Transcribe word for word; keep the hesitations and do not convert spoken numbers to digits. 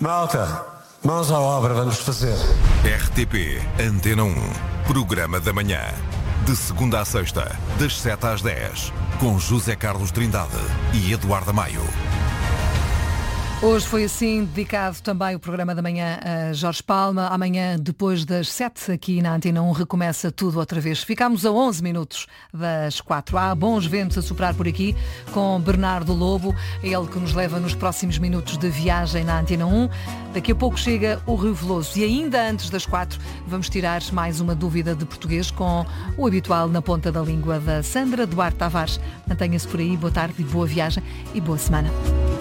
Malta, mãos à obra, vamos fazer. R T P Antena um, Programa da Manhã. De segunda a sexta, das sete às dez, com José Carlos Trindade e Eduardo Maio. Hoje foi assim dedicado também o programa da manhã a Jorge Palma. Amanhã, depois das sete, aqui na Antena um, recomeça tudo outra vez. Ficámos a onze minutos das quatro. Há bons ventos a soprar por aqui com Bernardo Lobo, ele que nos leva nos próximos minutos de viagem na Antena um. Daqui a pouco chega o Rio Veloso e ainda antes das quatro vamos tirar mais uma dúvida de português com o habitual na ponta da língua da Sandra Duarte Tavares. Mantenha-se por aí, boa tarde e boa viagem e boa semana.